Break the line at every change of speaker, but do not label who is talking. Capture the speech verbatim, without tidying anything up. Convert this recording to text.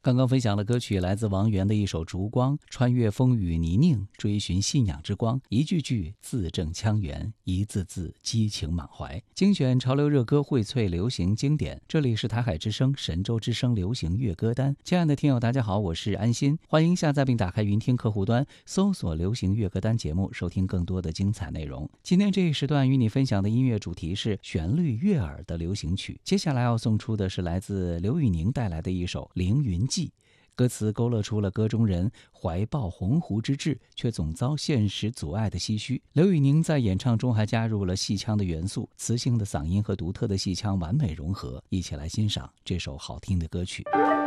刚刚分享的歌曲来自王源的一首《烛光》，穿越风雨泥泞，追寻信仰之光，一句句字正腔圆，一字字激情满怀。精选潮流热歌，荟萃流行经典。这里是台海之声神州之声流行乐歌单。亲爱的听友大家好，我是安心，欢迎下载并打开云听客户端，搜索流行乐歌单节目，收听更多的精彩内容。今天这一时段与你分享的音乐主题是旋律悦耳的流行曲。接下来要送出的是来自刘宇宁带来的一首《凌云记》，歌词勾勒出了歌中人怀抱鸿鹄之志却总遭现实阻碍的唏嘘。刘宇宁在演唱中还加入了戏腔的元素，磁性的嗓音和独特的戏腔完美融合，一起来欣赏这首好听的歌曲。